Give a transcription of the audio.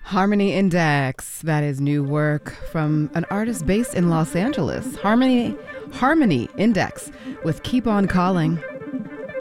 Harmony Index. That is new work from an artist based in Los Angeles. Harmony Index with Keep On Calling.